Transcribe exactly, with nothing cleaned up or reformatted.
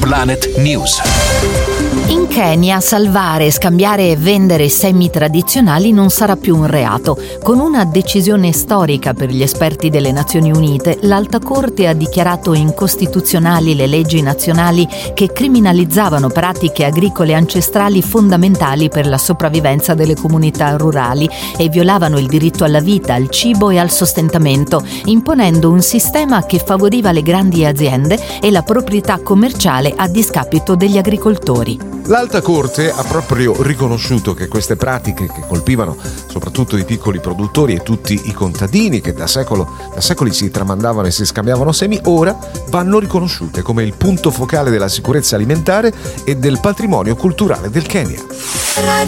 Planet News. In Kenya salvare, scambiare e vendere semi tradizionali non sarà più un reato. Con una decisione storica per gli esperti delle Nazioni Unite, l'Alta Corte ha dichiarato incostituzionali le leggi nazionali che criminalizzavano pratiche agricole ancestrali fondamentali per la sopravvivenza delle comunità rurali e violavano il diritto alla vita, al cibo e al sostentamento, imponendo un sistema che favoriva le grandi aziende e la proprietà commerciale a discapito degli agricoltori. L'Alta Corte ha proprio riconosciuto che queste pratiche, che colpivano soprattutto i piccoli produttori e tutti i contadini che da, secolo, da secoli si tramandavano e si scambiavano semi, ora vanno riconosciute come il punto focale della sicurezza alimentare e del patrimonio culturale del Kenya.